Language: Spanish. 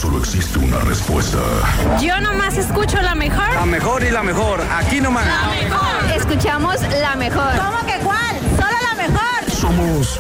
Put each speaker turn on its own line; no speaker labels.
solo existe una respuesta.
Yo nomás escucho la mejor.
La mejor y la mejor. Aquí nomás.
La mejor.
Escuchamos la mejor.
¿Cómo que cuál? Solo la mejor.
Somos